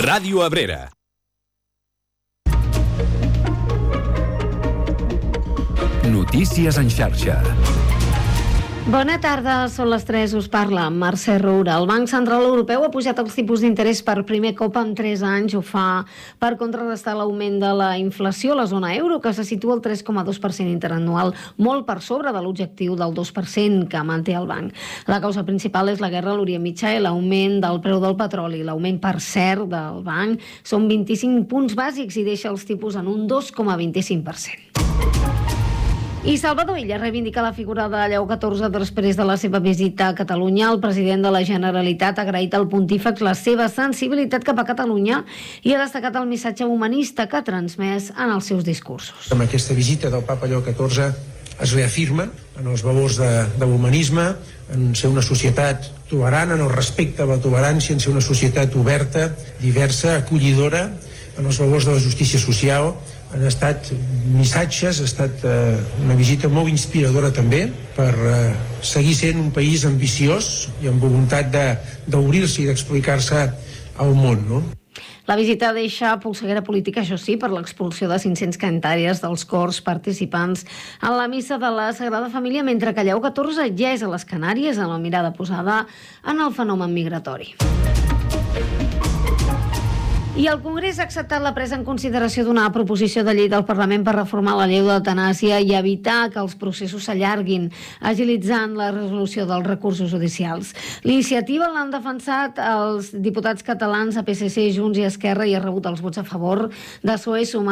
Ràdio Abrera. Notícies en xarxa. Bona tarda, són les 3, us parla Mercè Roura. El Banc Central Europeu ha pujat els tipus d'interès per primer cop en 3 anys. Ho fa per contrarrestar l'augment de la inflació a la zona euro, que se situa al 3,2% interanual, molt per sobre de l'objectiu del 2% que manté el banc. La causa principal és la guerra a l'Orient Mitjà i l'augment del preu del petroli. L'augment, per cert, del banc són 25 punts bàsics i deixa els tipus en un 2,25%. I Salvador Illa reivindica la figura de Lleó XIV després de la seva visita a Catalunya. El president de la Generalitat ha agraït al pontífex la seva sensibilitat cap a Catalunya i ha destacat el missatge humanista que ha transmès en els seus discursos. Amb aquesta visita del papa Lleó XIV es reafirma en els valors de l'humanisme, en ser una societat tolerant, en el respecte a la tolerància, en ser una societat oberta, diversa, acollidora, en els valors de la justícia social. Han estat missatges, ha estat una visita molt inspiradora també per seguir sent un país ambiciós i amb voluntat d'obrir-se i d'explicar-se al món, no? La visita deixa polseguera política, això sí, per l'expulsió de 500 cantàries dels cors participants en la missa de la Sagrada Família, mentre que Lleó XIV ja és a les Canàries amb la mirada posada en el fenomen migratori. I el Congrés ha acceptat la presa en consideració d'una proposició de llei del Parlament per reformar la llei d'eutanàsia i evitar que els processos s'allarguin, agilitzant la resolució dels recursos judicials. L'iniciativa l'han defensat els diputats catalans a PSC, Junts i Esquerra i ha rebut els vots a favor de PSOE, Sumar